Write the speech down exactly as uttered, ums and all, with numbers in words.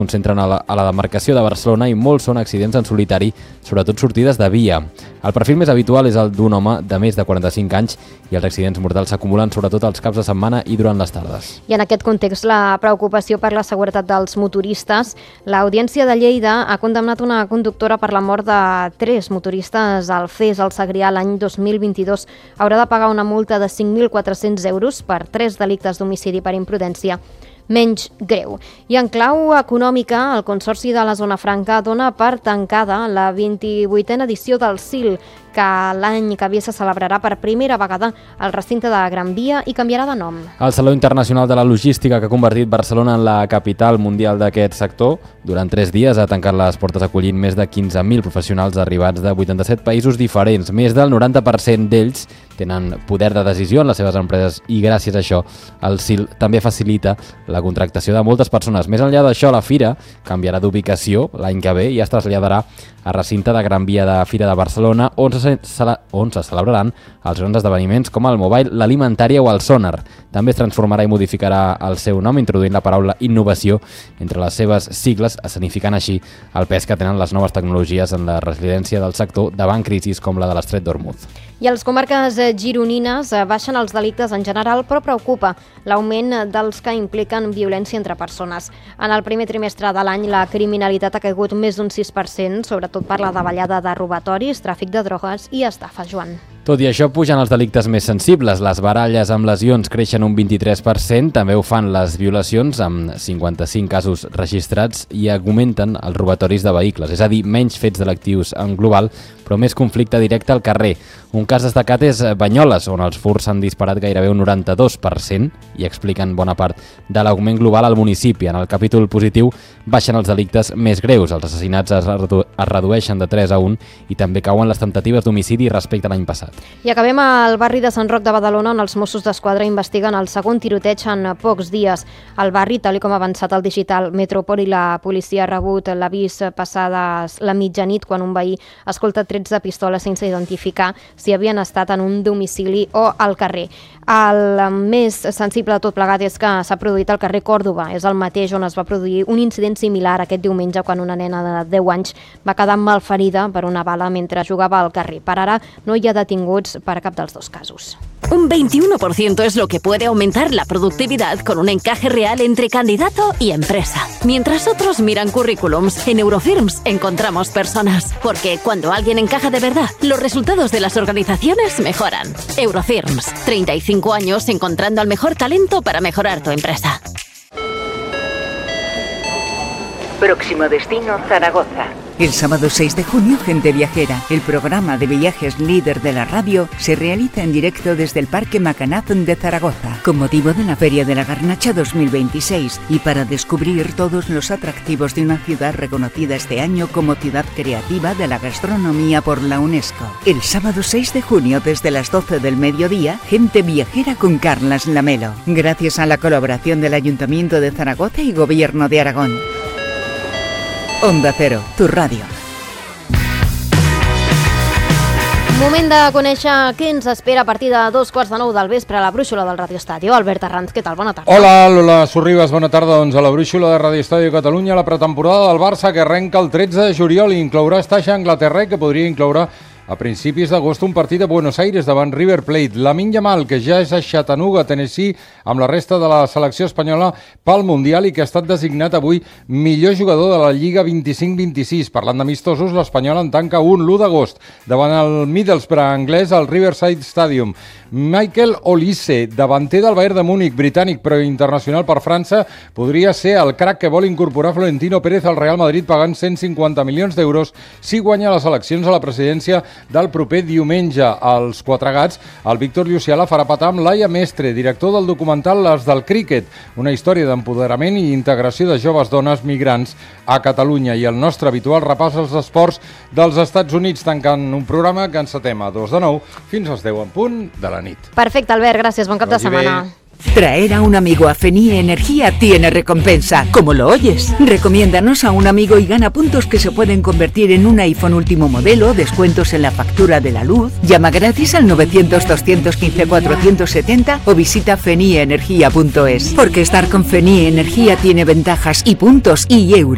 concentren a la, a la demarcació de Barcelona i molts són accidents en solitari, sobretot sortides de via. El perfil més habitual és el d'un home de més de quaranta-cinc anys i els accidents mortals s'acumulen sobretot als caps de setmana i durant les tardes. I en aquest context, la preocupació per la seguretat dels motoristes, l'Audiència de Lleida ha condemnat una conductora per la mort de tres motoristes al C E S al Segrià l'any dos mil vint-i-dos. Haurà de pagar una multa de cinc mil quatre-cents euros per tres delictes d'homicidi per imprudència menys greu. I en clau econòmica, el Consorci de la Zona Franca dona per tancada la vint-i-vuitena edició del S I L, que l'any que ve se celebrarà per primera vegada al recinte de Gran Via i canviarà de nom. El Saló Internacional de la Logística, que ha convertit Barcelona en la capital mundial d'aquest sector, durant tres dies ha tancat les portes acollint més de quinze mil professionals arribats de vuitanta-set països diferents. Més del noranta per cent d'ells tenen poder de decisió en les seves empreses i gràcies a això el S I L també facilita la contractació de moltes persones. Més enllà d'això, la fira canviarà d'ubicació l'any que ve i es traslladarà a recinte de Gran Via de Fira de Barcelona, on se, on se celebraran els grans esdeveniments com el Mobile, l'Alimentària o el Sonar. També es transformarà i modificarà el seu nom, introduint la paraula innovació entre les seves sigles, escenificant així el pes que tenen les noves tecnologies en la resiliència del sector davant crisis com la de l'Estret d'Ormuz. I a les comarques gironines baixen els delictes en general, però preocupa l'augment dels que impliquen violència entre persones. En el primer trimestre de l'any la criminalitat ha caigut més d'un sis per cent, sobretot per la davallada de robatoris, tràfic de drogues i estafa, Joan. Tot i això, pugen els delictes més sensibles. Les baralles amb lesions creixen un vint-i-tres per cent, també ho fan les violacions, amb cinquanta-cinc casos registrats, i augmenten els robatoris de vehicles, és a dir, menys fets delictius en global, però més conflicte directe al carrer. Un cas destacat és Banyoles, on els furts s'han disparat gairebé un noranta-dos per cent i expliquen bona part de l'augment global al municipi. En el capítol positiu baixen els delictes més greus. Els assassinats es, redu es redueixen de tres a un i també cauen les temptatives d'homicidi respecte a l'any passat. I acabem al barri de Sant Roc de Badalona, on els Mossos d'Esquadra investiguen el segon tiroteig en pocs dies. Al barri, tal com ha avançat el digital Metropol, i la policia ha rebut l'avís passades la mitjanit quan un veí ha escoltat trets de pistoles sense identificar si havien estat en un domicili o al carrer. El més sensible de tot plegat és que s'ha produït al carrer Còrdova. És el mateix on es va produir un incident similar aquest diumenge quan una nena de deu anys va quedar malferida per una bala mentre jugava al carrer. Per ara no hi ha detinguts per cap dels dos casos. Un veintiuno por ciento es lo que puede aumentar la productividad con un encaje real entre candidato y empresa. Mientras otros miran currículums, en Eurofirms encontramos personas. Porque cuando alguien encaja de verdad, los resultados de las organizaciones mejoran. Eurofirms, treinta y cinco años encontrando al mejor talento para mejorar tu empresa. Próximo destino, Zaragoza. El sábado seis de junio, Gente Viajera, el programa de viajes líder de la radio, se realiza en directo desde el Parque Macanaz de Zaragoza, con motivo de la Feria de la Garnacha dos mil veintiséis y para descubrir todos los atractivos de una ciudad reconocida este año como ciudad creativa de la gastronomía por la UNESCO. El sábado seis de junio, desde las doce del mediodía, Gente Viajera con Carlas Lamelo, gracias a la colaboración del Ayuntamiento de Zaragoza y Gobierno de Aragón. Onda Cero, tu ràdio. Moment de conèixer què ens espera a partir de dos quarts de nou del vespre a la brúixola del Radio Estadio. Albert Arranz, què tal? Bona tarda. Hola, Lola Sorribas, bona tarda. Doncs a la brúixola de Radio Estadio Catalunya, la pretemporada del Barça, que arrenca el tretze de juliol i inclourà Estaixa-Anglaterra, que podria incloure a principis d'agost un partit a Buenos Aires davant River Plate. Lamine Yamal, que ja és a Chattanooga, Tennessee, amb la resta de la selecció espanyola pel Mundial i que ha estat designat avui millor jugador de la Lliga vint-i-cinc vint-i-sis. Parlant d'amistosos, l'Espanyol en tanca un l'u d'agost davant el Middlesbrough anglès al Riverside Stadium. Michael Olise, davanter del Bayern de Múnich, britànic però internacional per França, podria ser el crack que vol incorporar Florentino Pérez al Real Madrid pagant cent cinquanta milions d'euros si guanya les eleccions a la presidència del proper diumenge. Als Quatre Gats, el Víctor Llucià farà patar amb Laia Mestre, director del documental Les del Críquet, una història d'empoderament i integració de joves dones migrants a Catalunya. I el nostre habitual repàs als esports dels Estats Units, tancant un programa que encetem a dos de nou fins als deu en punt de la nit. Perfecte, Albert, gràcies. Bon cap de setmana. Traer a un amigo a Fenie Energía tiene recompensa, como lo oyes. Recomiéndanos a un amigo y gana puntos que se pueden convertir en un iPhone último modelo, descuentos en la factura de la luz. Llama gratis al novecientos, doscientos quince, cuatrocientos setenta o visita fenie energía punto es. Porque estar con Fenie Energía tiene ventajas y puntos y euros.